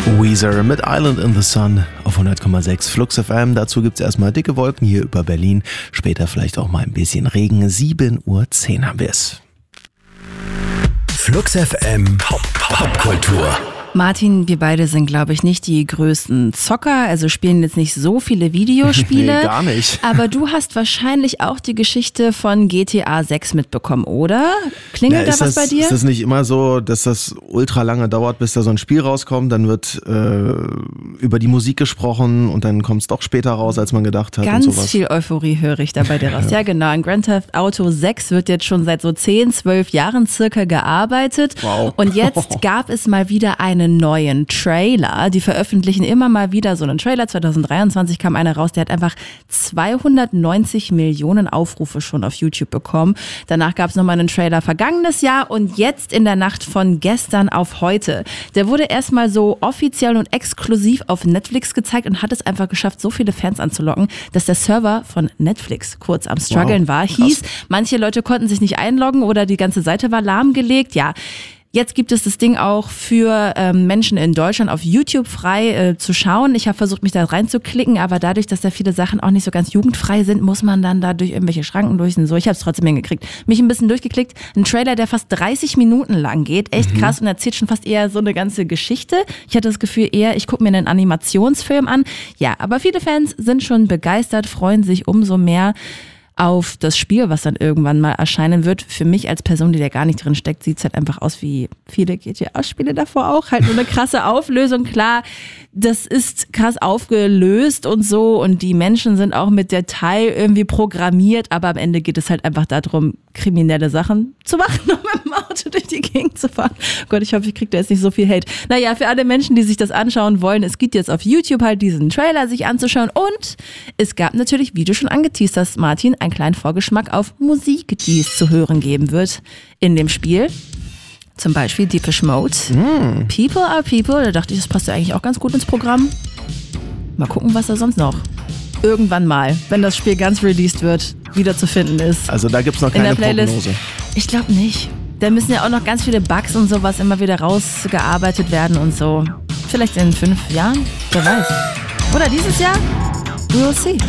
Weezer mit Island in the Sun auf 100,6 Flux FM. Dazu gibt es erstmal dicke Wolken hier über Berlin. Später vielleicht auch mal ein bisschen Regen. 7:10 Uhr haben wir es. Flux FM Popkultur. Martin, wir beide sind, glaube ich, nicht die größten Zocker, also spielen jetzt nicht so viele Videospiele. Nee, gar nicht. Aber du hast wahrscheinlich auch die Geschichte von GTA 6 mitbekommen, oder? Klingelt da was bei dir? Ist das nicht immer so, dass das ultra lange dauert, bis da so ein Spiel rauskommt? Dann wird über die Musik gesprochen und dann kommt es doch später raus, als man gedacht hat. Ganz und sowas. viel Euphorie höre ich da bei dir raus. Ja, genau. An Grand Theft Auto 6 wird jetzt schon seit so 10, 12 Jahren circa gearbeitet. Wow. Und jetzt gab es mal wieder einen neuen Trailer. Die veröffentlichen immer mal wieder so einen Trailer. 2023 kam einer raus, der hat einfach 290 Millionen Aufrufe schon auf YouTube bekommen. Danach gab es nochmal einen Trailer vergangenes Jahr und jetzt in der Nacht von gestern auf heute. Der wurde erstmal so offiziell und exklusiv auf Netflix gezeigt und hat es einfach geschafft, so viele Fans anzulocken, dass der Server von Netflix kurz am Struggeln war. Hieß, manche Leute konnten sich nicht einloggen oder die ganze Seite war lahmgelegt. Ja. Jetzt gibt es das Ding auch für Menschen in Deutschland auf YouTube frei zu schauen. Ich habe versucht, mich da reinzuklicken, aber dadurch, dass da viele Sachen auch nicht so ganz jugendfrei sind, muss man dann da durch irgendwelche Schranken durch und so. Ich habe es trotzdem hingekriegt. Mich ein bisschen durchgeklickt. Ein Trailer, der fast 30 Minuten lang geht. Echt krass und erzählt schon fast eher so eine ganze Geschichte. Ich hatte das Gefühl eher, ich gucke mir einen Animationsfilm an. Ja, aber viele Fans sind schon begeistert, freuen sich umso mehr auf das Spiel, was dann irgendwann mal erscheinen wird. Für mich als Person, die da gar nicht drin steckt, sieht es halt einfach aus wie viele GTA-Spiele davor auch. Halt nur eine krasse Auflösung. Klar, das ist krass aufgelöst und so und die Menschen sind auch mit Detail irgendwie programmiert, aber am Ende geht es halt einfach darum, kriminelle Sachen zu machen und mit dem Auto durch die Gegend zu fahren. Gott, ich hoffe, ich kriege da jetzt nicht so viel Hate. Naja, für alle Menschen, die sich das anschauen wollen, es gibt jetzt auf YouTube halt diesen Trailer sich anzuschauen und es gab natürlich, wie du schon angeteased hast, Martin, einen kleinen Vorgeschmack auf Musik, die es zu hören geben wird in dem Spiel. Zum Beispiel Depeche Mode. People are People. Da dachte ich, das passt ja eigentlich auch ganz gut ins Programm. Mal gucken, was da sonst noch irgendwann mal, wenn das Spiel ganz released wird, wieder zu finden ist. Also da gibt es noch keine Prognose. Ich glaube nicht. Da müssen ja auch noch ganz viele Bugs und sowas immer wieder rausgearbeitet werden und so. Vielleicht in 5 Jahren? Wer weiß. Oder dieses Jahr? We'll see.